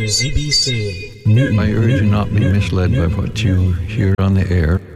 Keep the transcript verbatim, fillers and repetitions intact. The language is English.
Z B C. Newton. I urge you not be misled by what you hear on the air.